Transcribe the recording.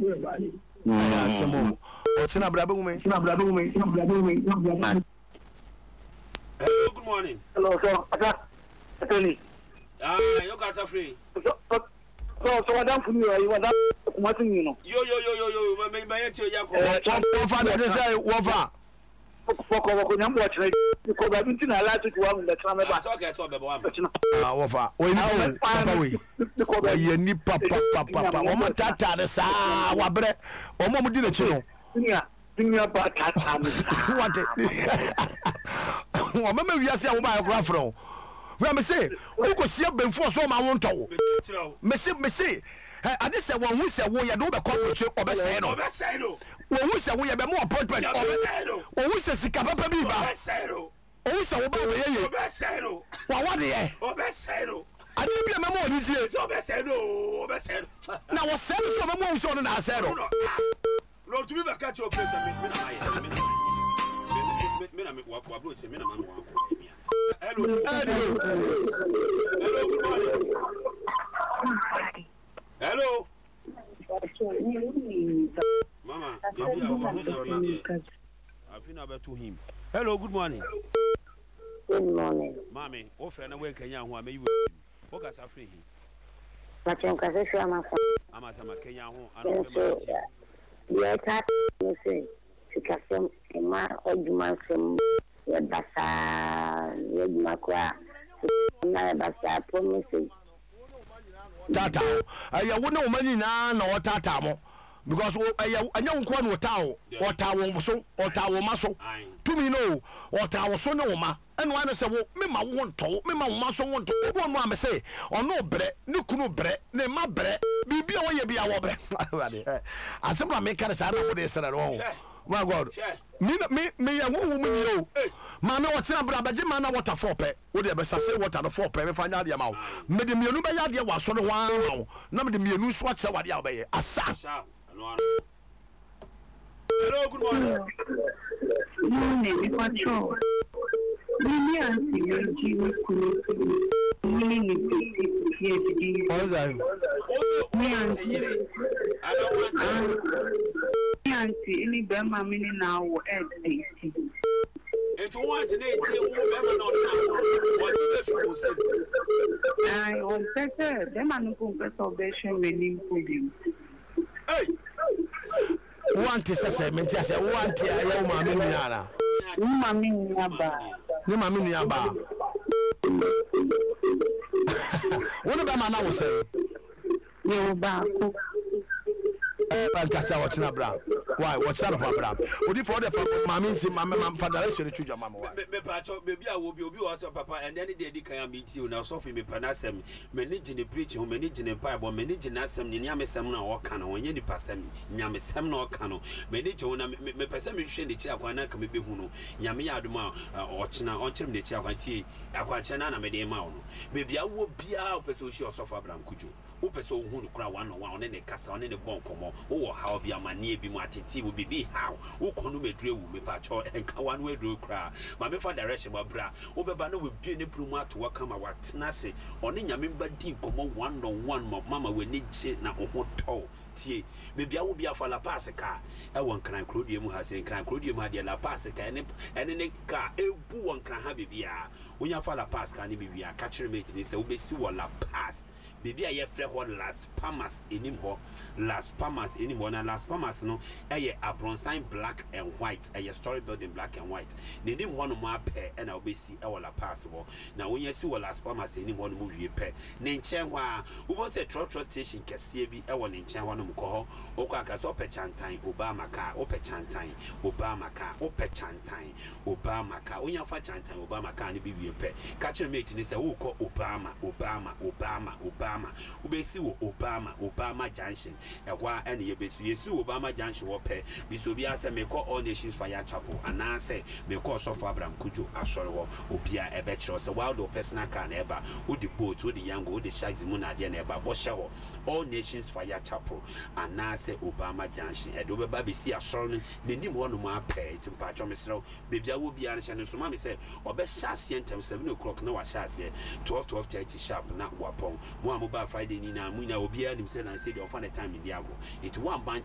Samo. What's in a brother woman? Hello, good morning. Hello, so Attorney. You guys are free. So I don't know you want what you know. Yo, my Father, just say, Wafa. For number watching because I didn't allow to go on the time about. Okay, so Wafa. We need papa. Woman tata the sa wabre. O mo di le chino. Yeah, about that. What it? Woman we say wo ba kra fro. We am say, who go see benfo so ma won to. Me say I just say one who say wo ya do be corporate obese no. Wo who say wo ya be more appointment obese no. Wo who say sika papa bi ba. Obese no. Wo say wo ba we ye. Obese no. Wa what dey? Obese no. I dey be memo this year. Obese no. Na wo say so memo so no na say no. No to be back at your place me na my. Me na me wa bro che me na man wa. Hello, good morning. Hello. Mama, I've been about to him. Hello, good morning. Good morning. Mommy, offer na work Kenya who may you. Focus are free. But you can say I'm a Kenya who I don't know. Yeah, that you say, because some man or you man some. Basa makwa na basa promise tata aya wo na o mani na o tata mo because aya anya nko na o tawo o tawo so o tawo maso tumi no o tawo so ne o ma eno ane se wo me ma wo nto me ma wo maso wo nto obo no am se ono bre ne kunu bre ne ma bre bibia wo ye bia wo bre asem me kare sa na wo de sere ro my God, me ya wo mu yo ma me wotina bra baje ma na water for pe wo de be sase water no for pe me fa nya de ma wo me de mienu be ya de wa so de wan ma wo na me de mienu so ache wa de ya be ye asa. Hello, good morning. Morning, patrol. Mimi anti yoji wo kunu. Mimi ni PhD. What is that? Me anti Auntie, any Bema meaning now at 80. And you want to name what you say? I on better, them and confession winning podium. Hey, want to say, Mentia say, want to your mammy Niana. Mammy Yaba. No, mammy Niaba. What about my now say? You back. Bankasa watching abra. Why? What's that about abra? Odi for the mammy see mamma father say chuja mama. Me pacho baby I will be also papa and then they can meet you now so for me panasem managing the preach who managing the bible managing asem ni nyame sem na o kana won ye ni pasem nyame sem na o kana manage wona me person me hwe de chi akwa na ka me behu no nyame ya adoma o china on chim de chi akwa tie akwa chena na me de ma no baby awo bia o person hwe osofa abram kujo o person hu no kra one on one ne kasa on ne bon komo o how bia manie bi mu ateti wo bibi how o kono medrewu me pacho enka wan we dro kra ma me fa direction ma bra wo beba na we bie ne prumu ato wakama watena se one nyame mba di komo one on one mama we ni je na oho to tie bebia wo bia fa la pass ka e won kran krodie mu ha se kran krodie mu ha de la pass ka ene ne ka ebu won kran ha bebia wonya fa la pass ka ne bebia ka kire mate ni se wo besi wo la pass bebia ye frɛ ho Las Palmas enim ho Las Palmas enim ho na Las Palmas no eye abronsan black and white eye story building black and white ne nim ho no ma pɛ na obesi e wo La Paz ho na wonya si wo Las Palmas enim ho no mu wie pɛ ne nkyɛn ho a wo se trotro station kɛseɛ bi e wo ne nkyɛn ho no mu kɔ ho okɔ aka so pɛ chantan Obama ka o pɛ chantan Obama ka o pɛ chantan Obama ka wonya fa chantan Obama ka ne bi wie pɛ ka kyerɛ mate ni se wo kɔ Obama ubesi wo Obama Junction ehwa ene yebesu yesi Obama Junction wo pe biso bi ase me call All Nations Fire Chapel ana se me call Sofa Abraham Kujo asore wo obia ebe kire so wild personal car na eba wo the boat wo the yango wo the shags mu na de na eba bo hye wo All Nations Fire Chapel ana se Obama Junction edo beba be si asore ne nim wo no ma pe timpa cho mesro bebia wo bia ne hye so ma me se obe hye ase 7 o'clock na wa hye ase 12:30 sharp na wapon mo Friday ni na mu na obi anim say na say dey offer the time in the ago it one